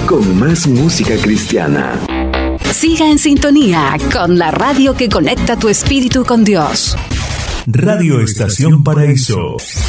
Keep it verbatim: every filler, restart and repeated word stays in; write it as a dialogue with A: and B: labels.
A: con más música cristiana.
B: Siga en sintonía con la radio que conecta tu espíritu con Dios.
C: Radio Estación Paraíso.